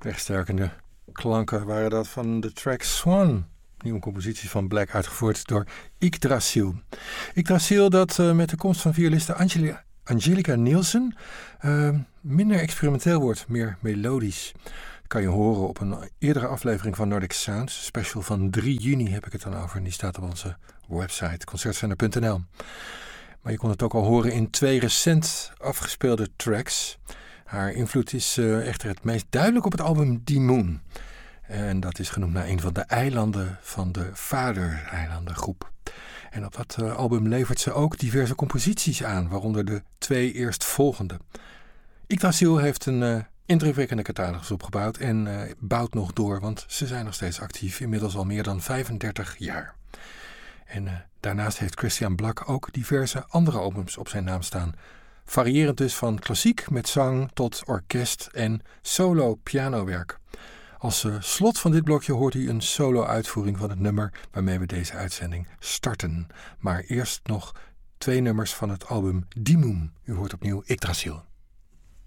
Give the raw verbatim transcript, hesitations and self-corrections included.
Wegsterkende klanken waren dat van de track Swan. Nieuwe compositie van Black, uitgevoerd door Yggdrasil. Yggdrasil dat uh, met de komst van violiste Angelica, Angelica Nielsen uh, minder experimenteel wordt, meer melodisch. Dat kan je horen op een eerdere aflevering van Nordic Sounds. Special van drie juni heb ik het dan over. En die staat op onze website concertzender punt n l. Maar je kon het ook al horen in twee recent afgespeelde tracks. Haar invloed is uh, echter het meest duidelijk op het album The Moon. En dat is genoemd naar een van de eilanden van de Vader-eilandengroep. En op dat uh, album levert ze ook diverse composities aan, waaronder de twee eerstvolgende. Yggdrasil heeft een uh, indrukwekkende catalogus opgebouwd en uh, bouwt nog door, want ze zijn nog steeds actief, inmiddels al meer dan vijfendertig jaar. En uh, daarnaast heeft Christian Blak ook diverse andere albums op zijn naam staan. Variërend dus van klassiek met zang tot orkest en solo pianowerk. Als uh, slot van dit blokje hoort u een solo-uitvoering van het nummer waarmee we deze uitzending starten. Maar eerst nog twee nummers van het album The Moon. U hoort opnieuw Yggdrasil.